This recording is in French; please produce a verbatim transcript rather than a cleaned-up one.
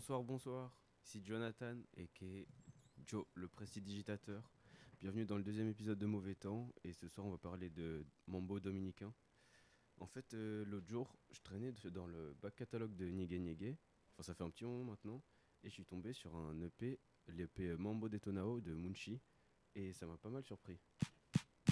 Bonsoir, bonsoir. Ici Jonathan, aka Joe, le prestidigitateur. Bienvenue dans le deuxième épisode de Mauvais Temps. Et ce soir, on va parler de Mambo dominicain. En fait, euh, l'autre jour, je traînais de- dans le back catalogue de Nigue Nigue. Enfin, ça fait un petit moment maintenant. Et je suis tombé sur un E P, l'E P Mambo Detonao de Munchi. Et ça m'a pas mal surpris.